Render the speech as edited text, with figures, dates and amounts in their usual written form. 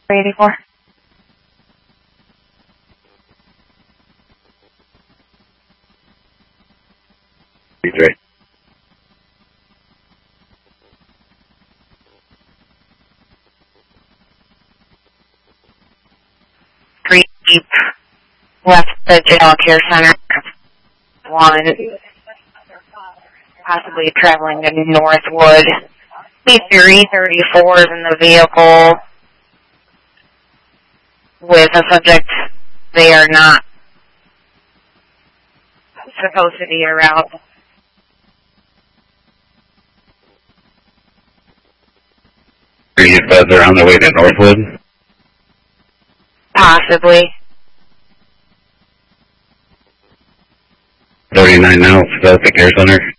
384. Right. Deep left the General Care Center. One, possibly traveling to Northwood. B334 is in the vehicle with a subject they are not supposed to be around. Are you advised they're on their way to Northwood? Possibly. 39 now, that's the care center.